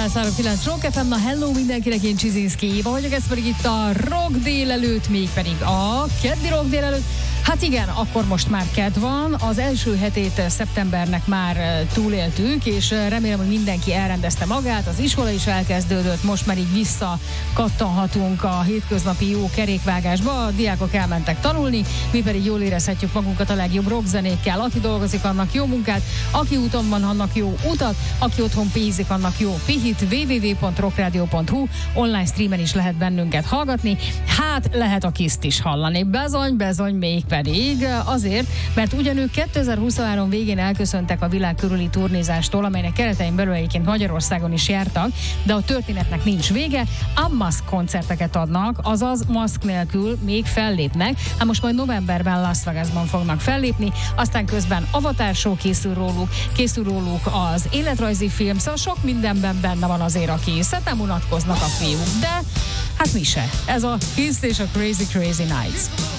103.9 Rock FM, na hello mindenkinek, én Csizinszki Éva vagyok, ez pedig itt a Rock délelőtt, mégpedig a keddi Rock délelőtt. Hát igen, akkor most már kedd van, az első hetét szeptembernek már túléltük, és remélem, hogy mindenki elrendezte magát, az iskola is elkezdődött, most már így visszakattanhatunk a hétköznapi jó kerékvágásba, a diákok elmentek tanulni, mi pedig jól érezhetjük magunkat a legjobb rockzenékkel, aki dolgozik, annak jó munkát, aki úton van, annak jó utat, aki otthon pihizik, annak jó pihit, www.rockradio.hu, online streamen is lehet bennünket hallgatni, hát lehet a Kiszt is hallani, bezony, még pedig azért, mert ugyanúgy 2023 végén elköszöntek a világ körüli turnézástól, amelynek keretein belül egyébként Magyarországon is jártak, de a történetnek nincs vége, unmask koncerteket adnak, azaz maszk nélkül még fellépnek, hát most majd novemberben Las Vegasban fognak fellépni, aztán közben Avatar show készül róluk az életrajzi film, szóval sok mindenben benne van azért a Kiss, hát nem unatkoznak a fiúk, de hát mi se. Ez a Kiss és a Crazy Nights.